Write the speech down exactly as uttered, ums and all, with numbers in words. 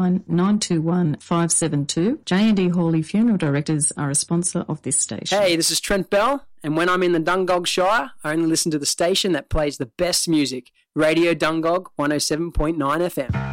nine nine two one five seven two. J and D Hawley Funeral Directors are a sponsor of this station. Hey, this is Trent Bell, and when I'm in the Dungog Shire, I only listen to the station that plays the best music, Radio Dungog one oh seven point nine F M.